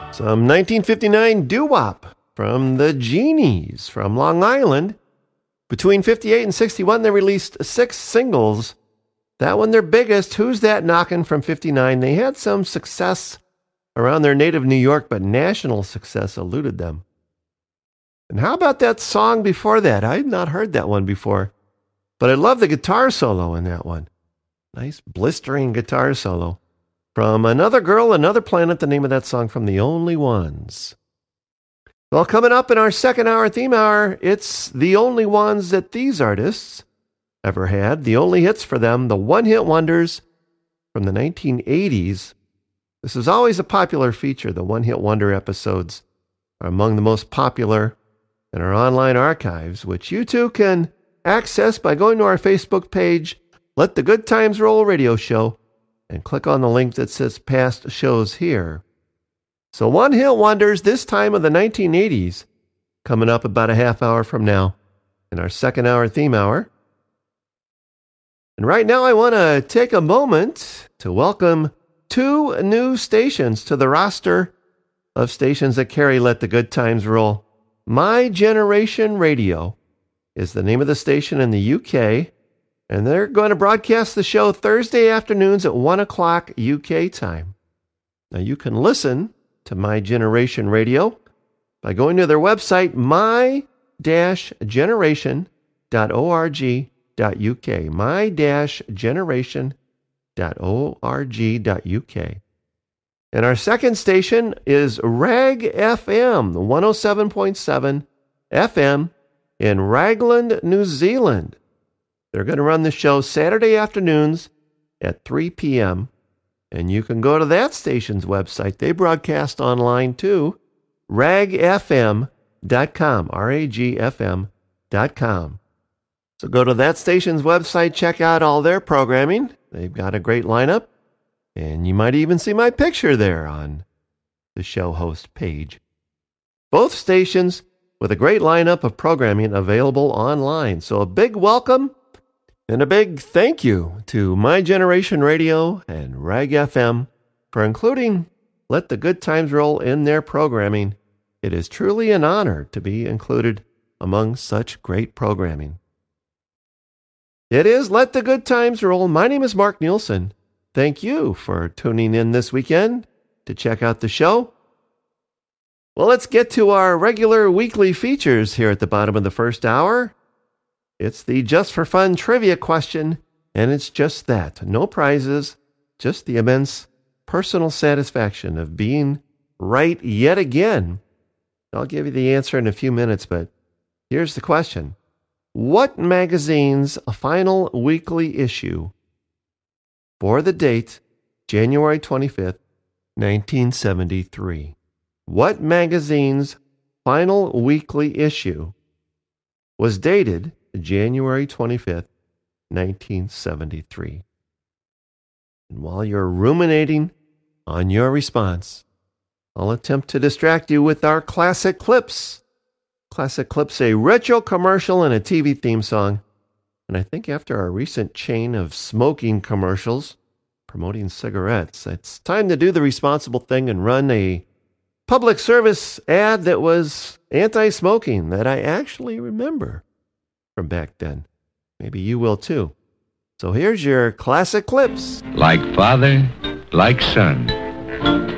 Some 1959 doo-wop from the Genies from Long Island. Between 58 and 61, they released 6 singles. That one, their biggest, Who's That Knockin' from 59. They had some success around their native New York, but national success eluded them. And how about that song before that? I had not heard that one before, but I love the guitar solo in that one. Nice blistering guitar solo. From Another Girl, Another Planet, the name of that song from The Only Ones. Well, coming up in our second hour theme hour, it's the only ones that these artists ever had. The only hits for them, the one-hit wonders from the 1980s. This is always a popular feature. The one-hit wonder episodes are among the most popular in our online archives, which you too can access by going to our Facebook page, Let the Good Times Roll Radio Show, and click on the link that says Past Shows Here. So one-hit wonders this time of the 1980s, coming up about a half hour from now in our second hour theme hour. And right now I want to take a moment to welcome 2 new stations to the roster of stations that carry Let the Good Times Roll. My Generation Radio is the name of the station in the UK, and they're going to broadcast the show Thursday afternoons at 1 o'clock UK time. Now you can listen to My Generation Radio by going to their website, my-generation.org.uk, my-generation.org.uk. And our second station is Rag FM, 107.7 FM in Raglan, New Zealand. They're going to run the show Saturday afternoons at 3 p.m., and you can go to that station's website. They broadcast online too, ragfm.com, ragfm.com. So go to that station's website, check out all their programming. They've got a great lineup, and you might even see my picture there on the show host page. Both stations with a great lineup of programming available online. So a big welcome and a big thank you to My Generation Radio and Rag FM for including Let the Good Times Roll in their programming. It is truly an honor to be included among such great programming. It is Let the Good Times Roll. My name is Mark Nielsen. Thank you for tuning in this weekend to check out the show. Well, let's get to our regular weekly features here at the bottom of the first hour. It's the Just for Fun trivia question, and it's just that. No prizes, just the immense personal satisfaction of being right yet again. I'll give you the answer in a few minutes, but here's the question. What magazine's final weekly issue for the date January 25th, 1973? What magazine's final weekly issue was dated January 25th, 1973? And while you're ruminating on your response, I'll attempt to distract you with our Classic Clips. Classic Clips, a retro commercial and a TV theme song. And I think after our recent chain of smoking commercials promoting cigarettes, it's time to do the responsible thing and run a public service ad that was anti-smoking that I actually remember from back then. Maybe you will too. So here's your Classic Clips. Like father, like son.